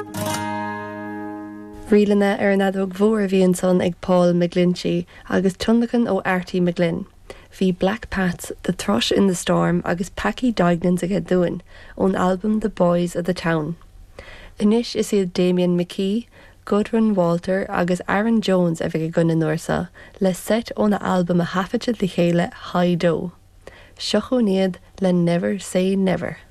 Rialanna ar an adóg mhór a bhíonn son ag Paul McGlinchey agus tionlacan ó Artie McGlynn. Bhí Black Pats, The Thrush in the Storm agus Packy Dignans ag dúin ón album The Boys of the Town. Inis is iad Damien McKee, Gudrun Walter agus Aaron Jones a bheith ag gunna nuairsa le set ón album a hafaide le chéile High Do. Seochó níad le Never Say Never.